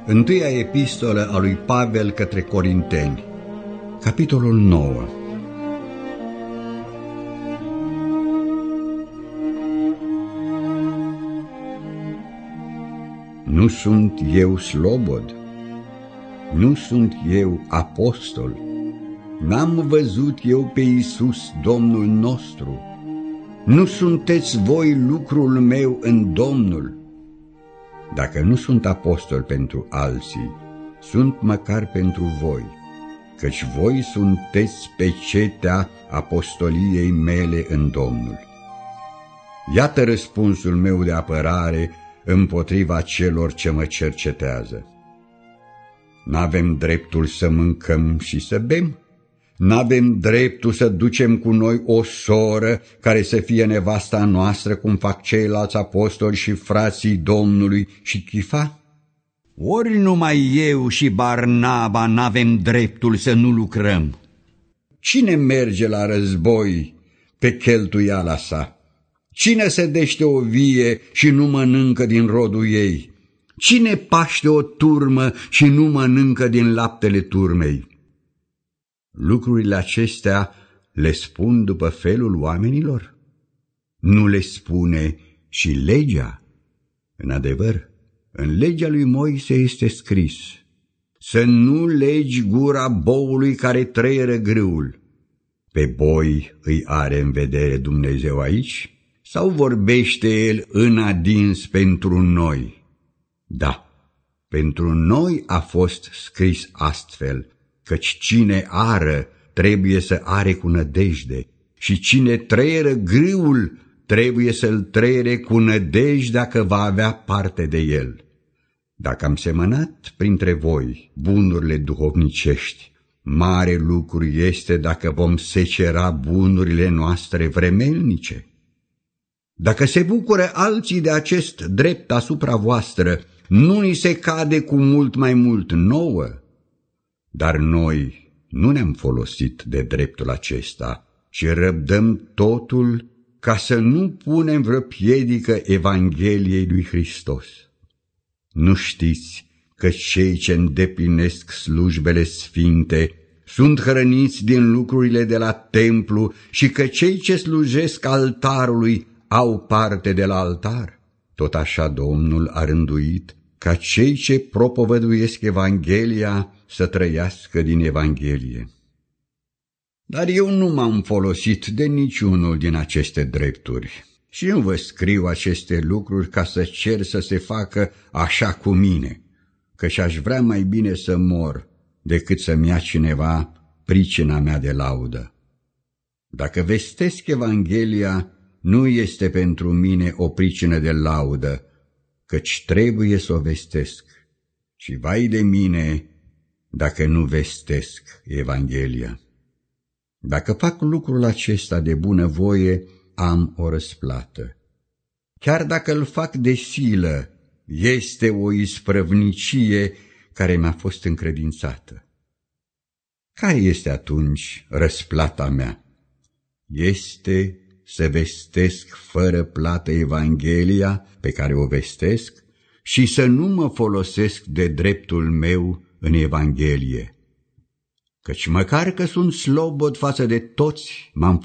Întâia epistolă a lui Pavel către Corinteni, capitolul 9. Nu sunt eu slobod, nu sunt eu apostol, n-am văzut eu pe Iisus Domnul nostru, nu sunteți voi lucrul meu în Domnul. Dacă nu sunt apostol pentru alții, sunt măcar pentru voi, căci voi sunteți pecetea apostoliei mele în Domnul. Iată răspunsul meu de apărare împotriva celor ce mă cercetează. N-avem dreptul să mâncăm și să bem? N-avem dreptul să ducem cu noi o soră care să fie nevasta noastră, cum fac ceilalți apostoli și frații Domnului și Chifa? Ori numai eu și Barnaba n-avem dreptul să nu lucrăm? Cine merge la război pe cheltuiala sa? Cine sădește o vie și nu mănâncă din rodul ei? Cine paște o turmă și nu mănâncă din laptele turmei? Lucrurile acestea le spun după felul oamenilor? Nu le spune și legea? În adevăr, în legea lui Moise este scris: să nu legi gura boului care trăieră grâul. Pe boi îi are în vedere Dumnezeu aici? Sau vorbește el în adins pentru noi? Da, pentru noi a fost scris astfel, căci cine ară trebuie să are cu nădejde și cine trăieră grâul trebuie să-l trăiere cu nădejde că va avea parte de el. Dacă am semănat printre voi bunurile duhovnicești, mare lucru este dacă vom secera bunurile noastre vremelnice. Dacă se bucură alții de acest drept asupra voastră, nu ni se cade cu mult mai mult nouă? Dar noi nu ne-am folosit de dreptul acesta, ci răbdăm totul ca să nu punem vreo piedică Evangheliei lui Hristos. Nu știți că cei ce îndeplinesc slujbele sfinte sunt hrăniți din lucrurile de la templu și că cei ce slujesc altarului au parte de la altar? Tot așa Domnul a rânduit ca cei ce propovăduiesc Evanghelia să trăiască din Evanghelie. Dar eu nu m-am folosit de niciunul din aceste drepturi și nu vă scriu aceste lucruri ca să cer să se facă așa cu mine, căci aș vrea mai bine să mor decât să-mi ia cineva pricina mea de laudă. Dacă vestesc Evanghelia, nu este pentru mine o pricină de laudă, căci trebuie să o vestesc. Și vai de mine dacă nu vestesc Evanghelia. Dacă fac lucrul acesta de bunăvoie, am o răsplată. Chiar dacă îl fac de silă, este o isprăvnicie care mi-a fost încredințată. Care este atunci răsplata mea? Este să vestesc fără plată Evanghelia pe care o vestesc și să nu mă folosesc de dreptul meu în Evanghelie. Căci măcar că sunt slobod față de toți, m-am